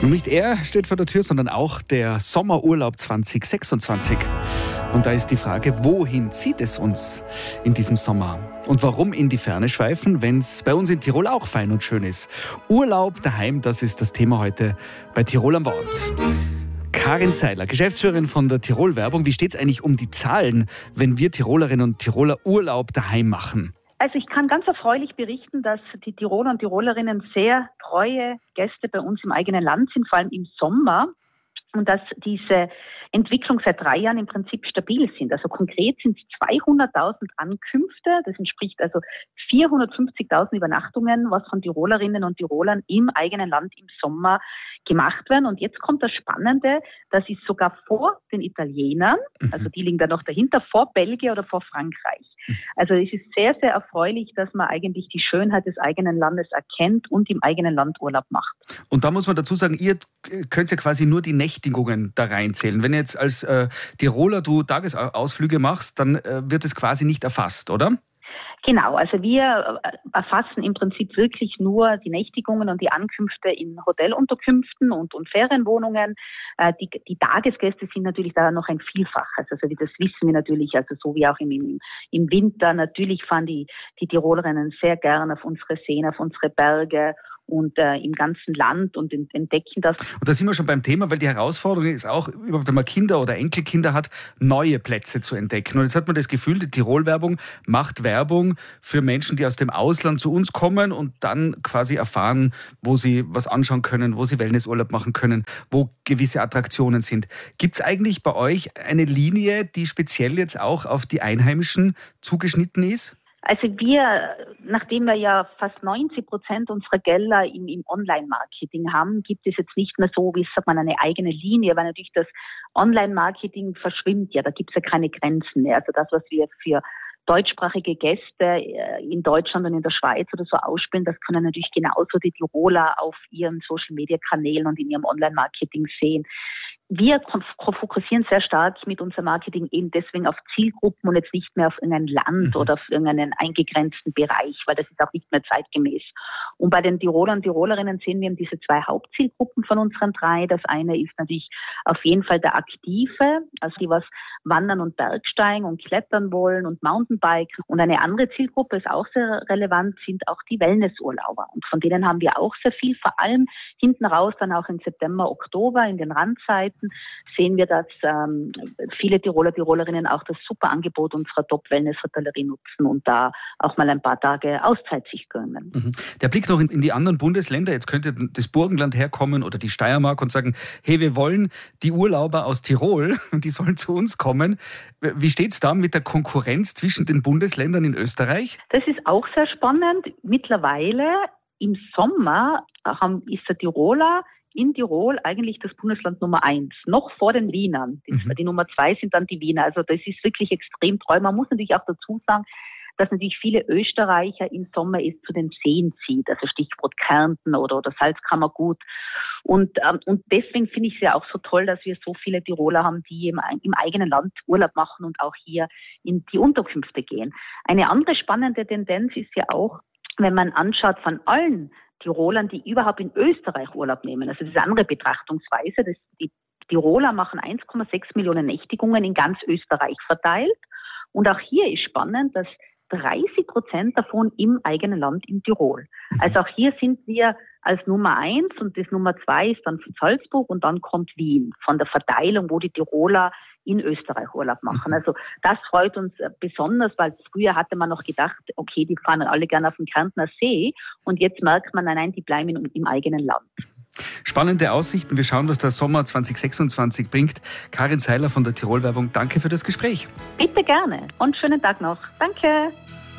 Und nicht er steht vor der Tür, sondern auch der Sommerurlaub 2026. Und da ist die Frage, wohin zieht es uns in diesem Sommer? Und warum in die Ferne schweifen, wenn es bei uns in Tirol auch fein und schön ist? Urlaub daheim, das ist das Thema heute bei Tirol am Wort. Karin Seiler, Geschäftsführerin von der Tirol Werbung. Wie steht es eigentlich um die Zahlen, wenn wir Tirolerinnen und Tiroler Urlaub daheim machen? Also ich kann ganz erfreulich berichten, dass die Tiroler und Tirolerinnen sehr treue Gäste bei uns im eigenen Land sind, vor allem im Sommer. Und dass diese Entwicklung seit 3 Jahren im Prinzip stabil sind. Also konkret sind es 200.000 Ankünfte. Das entspricht also 450.000 Übernachtungen, was von Tirolerinnen und Tirolern im eigenen Land im Sommer gemacht werden. Und jetzt kommt das Spannende, das ist sogar vor den Italienern, also die liegen da noch dahinter, vor Belgien oder vor Frankreich. Also es ist sehr, sehr erfreulich, dass man eigentlich die Schönheit des eigenen Landes erkennt und im eigenen Land Urlaub macht. Und da muss man dazu sagen, ihr könnt ja quasi nur die Nächtigungen da reinzählen. Wenn jetzt als Tiroler du Tagesausflüge machst, dann wird es quasi nicht erfasst, oder? Genau, also wir erfassen im Prinzip wirklich nur die Nächtigungen und die Ankünfte in Hotelunterkünften und Ferienwohnungen. Die Tagesgäste sind natürlich da noch ein Vielfaches. Also das wissen wir natürlich, also so wie auch im Winter. Natürlich fahren die Tirolerinnen sehr gern auf unsere Seen, auf unsere Berge und im ganzen Land und entdecken das. Und da sind wir schon beim Thema, weil die Herausforderung ist auch, wenn man Kinder oder Enkelkinder hat, neue Plätze zu entdecken. Und jetzt hat man das Gefühl, die Tirol-Werbung macht Werbung für Menschen, die aus dem Ausland zu uns kommen und dann quasi erfahren, wo sie was anschauen können, wo sie Wellnessurlaub machen können, wo gewisse Attraktionen sind. Gibt es eigentlich bei euch eine Linie, die speziell jetzt auch auf die Einheimischen zugeschnitten ist? Also nachdem wir ja fast 90% unserer Gelder im Online-Marketing haben, gibt es jetzt nicht mehr so, wie sagt man, eine eigene Linie, weil natürlich das Online-Marketing verschwimmt ja, da gibt es ja keine Grenzen mehr. Also das, was wir für deutschsprachige Gäste in Deutschland und in der Schweiz oder so ausspielen, das können natürlich genauso die Tiroler auf ihren Social-Media-Kanälen und in ihrem Online-Marketing sehen. Wir fokussieren sehr stark mit unserem Marketing eben deswegen auf Zielgruppen und jetzt nicht mehr auf irgendein Land oder auf irgendeinen eingegrenzten Bereich, weil das ist auch nicht mehr zeitgemäß. Und bei den Tirolern und Tirolerinnen sehen wir eben diese 2 Hauptzielgruppen von unseren 3. Das eine ist natürlich auf jeden Fall der Aktive, also die was wandern und Bergsteigen und klettern wollen und Mountainbiken. Und eine andere Zielgruppe ist auch sehr relevant, sind auch die Wellnessurlauber. Und von denen haben wir auch sehr viel, vor allem hinten raus, dann auch im September, Oktober in den Randzeiten, sehen wir, dass viele Tiroler, Tirolerinnen auch das super Angebot unserer Top-Wellness-Hotellerie nutzen und da auch mal ein paar Tage Auszeit sich gönnen. Der Blick noch in die anderen Bundesländer, jetzt könnte das Burgenland herkommen oder die Steiermark und sagen, hey, wir wollen die Urlauber aus Tirol und die sollen zu uns kommen. Wie steht es da mit der Konkurrenz zwischen den Bundesländern in Österreich? Das ist auch sehr spannend. Mittlerweile im Sommer ist der Tiroler in Tirol eigentlich das Bundesland Nummer 1, noch vor den Wienern. Die Nummer 2 sind dann die Wiener. Also das ist wirklich extrem treu. Man muss natürlich auch dazu sagen, dass natürlich viele Österreicher im Sommer zu den Seen zieht, also Stichwort Kärnten oder Salzkammergut. Und deswegen finde ich es ja auch so toll, dass wir so viele Tiroler haben, die im eigenen Land Urlaub machen und auch hier in die Unterkünfte gehen. Eine andere spannende Tendenz ist ja auch, wenn man anschaut von allen Tirolern, die überhaupt in Österreich Urlaub nehmen. Also das ist eine andere Betrachtungsweise. Die Tiroler machen 1,6 Millionen Nächtigungen in ganz Österreich verteilt. Und auch hier ist spannend, dass 30% davon im eigenen Land in Tirol. Also auch hier sind wir als Nummer 1 und das Nummer 2 ist dann von Salzburg und dann kommt Wien von der Verteilung, wo die Tiroler in Österreich Urlaub machen. Also das freut uns besonders, weil früher hatte man noch gedacht, okay, die fahren alle gerne auf den Kärntner See und jetzt merkt man, nein, die bleiben im eigenen Land. Spannende Aussichten. Wir schauen, was der Sommer 2026 bringt. Karin Seiler von der Tirol Werbung, danke für das Gespräch. Bitte gerne und schönen Tag noch. Danke.